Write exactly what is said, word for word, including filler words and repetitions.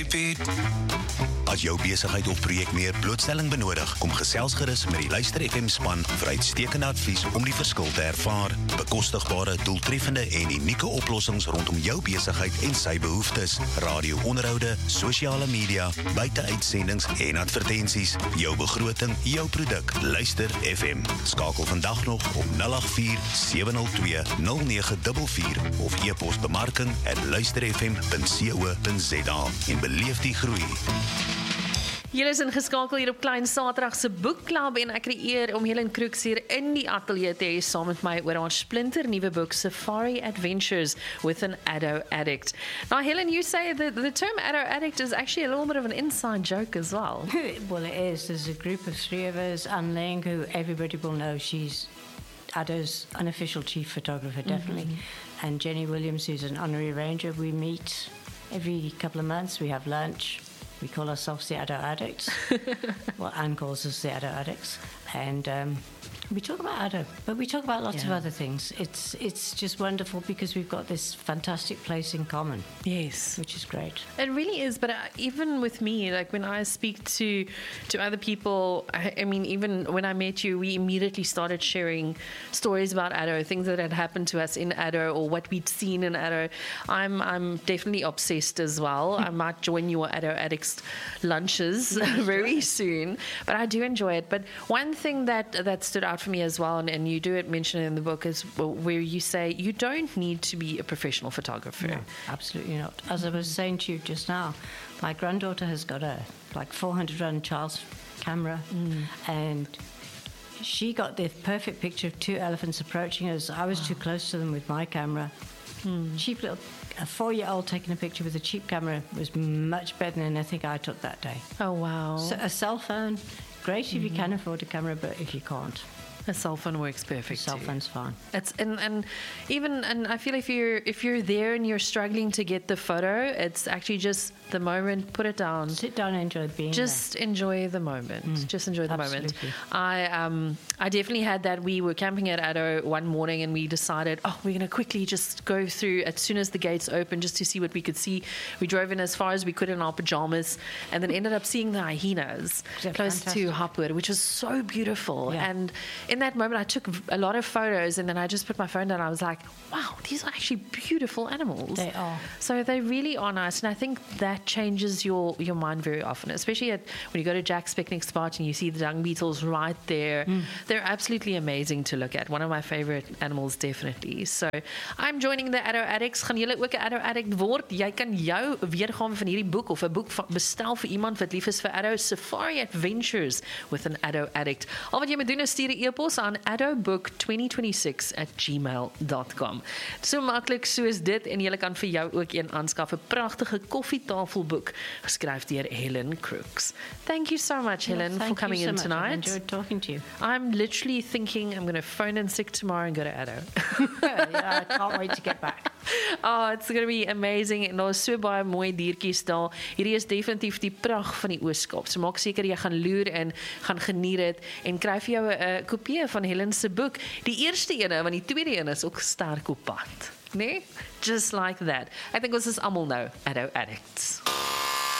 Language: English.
As jou besigheid of projek meer blootstelling benodig, kom gesels gerus met die Luister F M span vir uitstekende advies om die verskil te ervaar. Bekostigbare, doeltreffende en unieke oplossings rondom jou besigheid en sy behoeftes. Radio-onderhoude, sosiale media, buite-uitsendings en advertensies. Jou begroting, jou produk. Luister F M. Skakel vandag nog op nul agt vier sewe nul twee nul nege vier vier of e-pos bemarking at luisterfm punt co punt za en beleef die groei. Julle is ingeskakel hier op Klein Saterdag se boekklub en ek kreëer om Helen Crooks hier in die ateljee te hê saam met my oor haar splinter nuwe boek Safari Adventures with an Addo Addict. Now Helen, you say that the term Addo Addict is actually a little bit of an inside joke as well. Well, it is. There's a group of three of us. Anne Ling, who everybody will know, she's Addo's unofficial chief photographer, definitely. Mm-hmm. And Jenny Williams, who's an honorary ranger. We meet every couple of months. We have lunch. We call ourselves the Addo Addicts. Well, Anne calls us the Addo Addicts. And um, we talk about Addo, but we talk about lots yeah. of other things. It's it's just wonderful because we've got this fantastic place in common. Yes. Which is great. It really is, but uh, even with me, like when I speak to to other people, I, I mean, even when I met you, we immediately started sharing stories about Addo, things that had happened to us in Addo or what we'd seen in Addo. I'm I'm definitely obsessed as well. I might join your Addo Addicts lunches very soon, but I do enjoy it. But one thing that that stood out for me as well, and, and you do it mention it in the book, is where you say you don't need to be a professional photographer. No, absolutely not. As I was saying to you just now, my granddaughter has got a like four hundred run Charles camera, mm. and she got the perfect picture of two elephants approaching us. I was wow. too close to them with my camera. Mm. Cheap little, a four-year-old taking a picture with a cheap camera was much better than I think I took that day. Oh, wow. So a cell phone, great if mm-hmm. you can afford a camera, but if you can't. A cell phone works perfect. A cell phone's fine. It's and, and even and I feel if you're if you're there and you're struggling to get the photo, it's actually just the moment. Put it down. Sit down and enjoy being Just there. enjoy the moment. Mm, just enjoy the absolutely. moment. I um I definitely had that. We were camping at Addo one morning and we decided, oh, we're gonna quickly just go through as soon as the gates opened just to see what we could see. We drove in as far as we could in our pajamas, and then ended up seeing the hyenas yeah, close fantastic. to Hopwood, which was so beautiful. Yeah. And in that moment, I took a lot of photos, and then I just put my phone down. I was like, wow, these are actually beautiful animals. They are. So they really are nice, and I think that changes your, your mind very often, especially at, when you go to Jack's picnic spot and you see the dung beetles right there. Mm. They're absolutely amazing to look at. One of my favorite animals, definitely. So I'm joining the Addo Addicts. Gaan julle ook 'n Addo Addict word? Jy kan jou weergawe van hierdie boek of 'n boek bestel vir iemand wat lief is vir Addo, Safari Adventures with an Addo Addict. Al wat jy moet doen is stuur 'n e-pos aan addobook twenty twenty-six at gmail dot com. So maklik soos dit, en jy kan vir jou ook een aanskaf, 'n pragtige koffietafelboek geskryf deur Helen Crooks. Thank you so much, Helen, well, for coming so in much. tonight. I enjoyed talking to you. I'm literally thinking I'm going to phone in sick tomorrow and go to Addo. Yeah, I can't wait to get back. Oh, it's going to be amazing. En daar's so baie mooi diertjies daar. Hierdie is definitief die pragt van die Oos-Kaap. So maak seker jy gaan loer en gaan geniet dit en kry vir jou 'n kopie van Helen se boek. Die eerste ene, want die tweede een is ook sterk op pad. Nee? Just like that. I think ons is almal nou Addo Addicts.